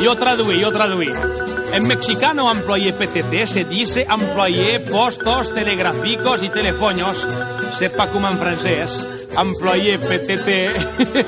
yo traduí. En mexicano employé PTT se dice employé postos telegráficos y telefoños. Sepa como en francés. Employé PTT